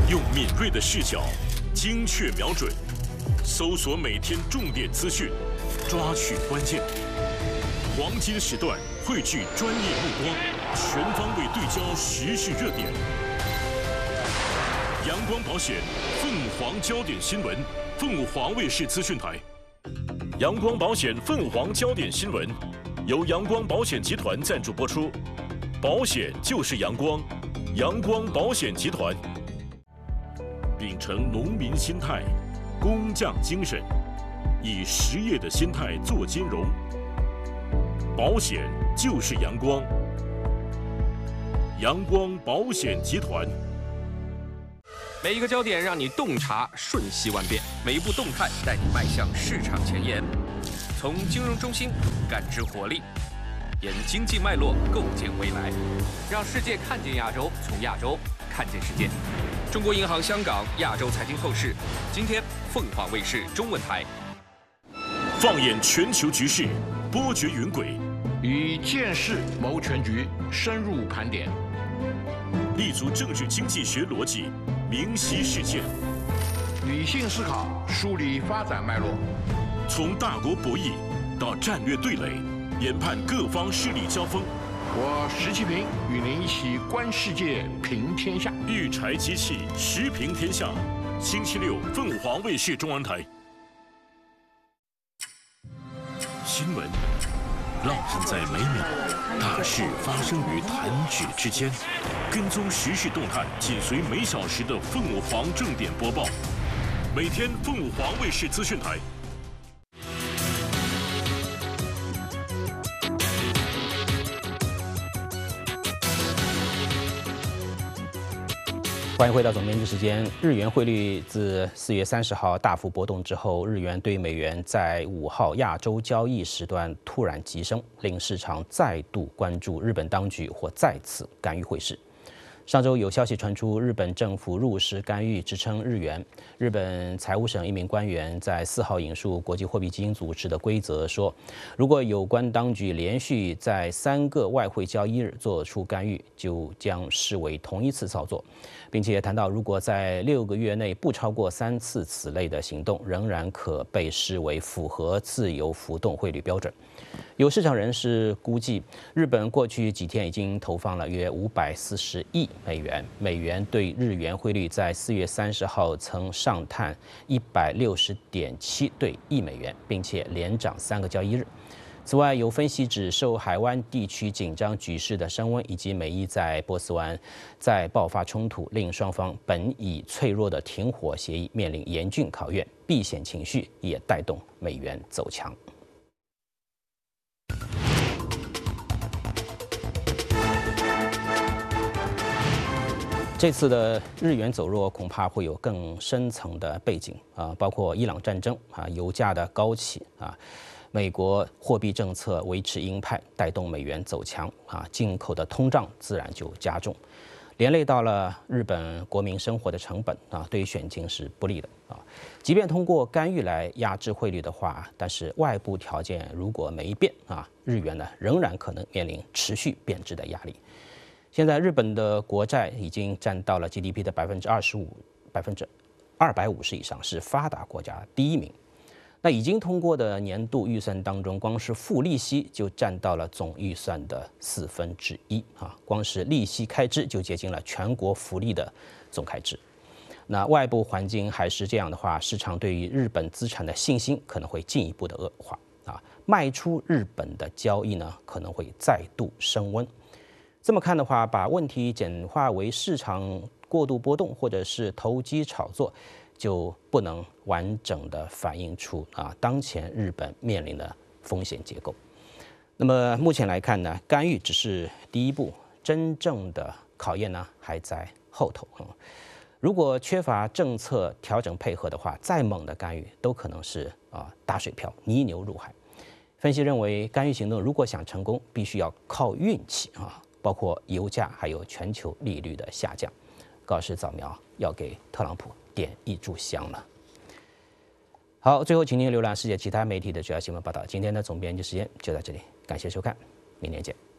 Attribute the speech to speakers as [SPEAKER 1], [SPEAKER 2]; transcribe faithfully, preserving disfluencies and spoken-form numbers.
[SPEAKER 1] 用敏锐的视角，精确瞄准，搜索每天重点资讯，抓取关键。黄金时段汇聚专业目光，全方位对焦时事热点。阳光保险凤凰焦点新闻，凤凰卫视资讯台。阳光保险凤凰焦点新闻由阳光保险集团赞助播出，保险就是阳光，阳光保险集团。秉承农民心态、工匠精神，以实业的心态做金融。保险就是阳光，阳光保险集团。
[SPEAKER 2] 每一个焦点让你洞察瞬息万变，每一步动态带你迈向市场前沿。从金融中心感知活力，沿经济脉络构建未来，让世界看见亚洲，从亚洲看见世界。中国银行香港亚洲财经透视，今天凤凰卫视中文台。
[SPEAKER 1] 放眼全球局势，波谲云轨，
[SPEAKER 3] 以见识谋全局，深入盘点，
[SPEAKER 1] 立足政治经济学逻辑，明晰事件，
[SPEAKER 3] 理性思考，梳理发展脉络，
[SPEAKER 1] 从大国博弈到战略对垒，研判各方势力交锋。
[SPEAKER 3] 我石其平与您一起观世界，评天下。
[SPEAKER 1] 育才机器，时评天下。星期六，凤凰卫视中文台。新闻烙印在每秒，大事发生于弹指之间。跟踪时事动态，紧随每小时的凤凰正点播报。每天凤凰卫视资讯台。
[SPEAKER 4] 欢迎回到总编辑时间。日元汇率自四月三十号大幅波动之后，日元对美元在五号亚洲交易时段突然急升，令市场再度关注日本当局或再次干预汇市。上周有消息传出，日本政府入市干预支撑日元。日本财务省一名官员在四号引述国际货币基金组织的规则说，如果有关当局连续在三个外汇交易日做出干预，就将视为同一次操作，并且谈到，如果在六个月内不超过三次此类的行动，仍然可被视为符合自由浮动汇率标准。有市场人士估计，日本过去几天已经投放了约五百四十亿美元，美元对日元汇率在四月三十号曾上探一百六十点七对一美元，并且连涨三个交易日。此外，有分析指，受海湾地区紧张局势的升温，以及美伊在波斯湾再爆发冲突，令双方本已脆弱的停火协议面临严峻考验，避险情绪也带动美元走强。这次的日元走弱恐怕会有更深层的背景啊，包括伊朗战争啊、油价的高企啊、美国货币政策维持鹰派，带动美元走强啊，进口的通胀自然就加重，连累到了日本国民生活的成本啊，对选情是不利的啊。即便通过干预来压制汇率的话，但是外部条件如果没变啊，日元呢仍然可能面临持续贬值的压力。现在日本的国债已经占到了 G D P 的百分之二十五、百分之二百五十以上，是发达国家第一名。那已经通过的年度预算当中，光是付利息就占到了总预算的四分之一啊，光是利息开支就接近了全国福利的总开支。那外部环境还是这样的话，市场对于日本资产的信心可能会进一步的恶化啊，卖出日本的交易呢可能会再度升温。这么看的话，把问题简化为市场过度波动或者是投机炒作，就不能完整的反映出啊当前日本面临的风险结构。那么目前来看呢，干预只是第一步，真正的考验呢还在后头啊。如果缺乏政策调整配合的话，再猛的干预都可能是啊打水漂、泥牛入海。分析认为，干预行动如果想成功，必须要靠运气啊。包括油价还有全球利率的下降，告示早苗要给特朗普点一炷香了。好，最后请您浏览世界其他媒体的主要新闻报道。今天的总编辑时间就到这里，感谢收看，明天见。